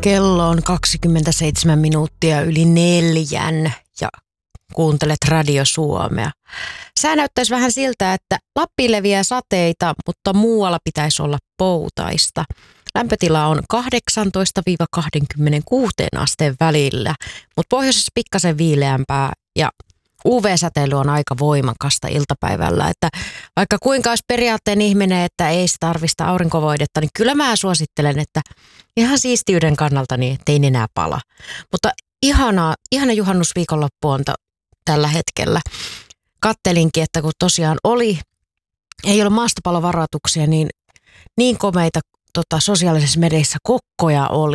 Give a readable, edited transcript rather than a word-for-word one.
Kello on 27 minuuttia yli 4 ja kuuntelet Radio Suomea. Sää näyttäisi vähän siltä, että Lappiin leviää sateita, mutta muualla pitäisi olla poutaista. Lämpötila on 18-26 asteen välillä, mutta pohjoisessa pikkasen viileämpää ja UV-säteily on aika voimakasta iltapäivällä, että vaikka kuinka olisi periaatteen ihminen, että ei se tarvista aurinkovoidetta, niin kyllä mä suosittelen, että ihan siistiyden kannalta niin ettei enää pala. Mutta ihana juhannusviikonloppu on tällä hetkellä. Kattelinkin, että kun tosiaan ei ole maastopalovaroituksia, niin komeita sosiaalisessa mediassa kokkoja oli.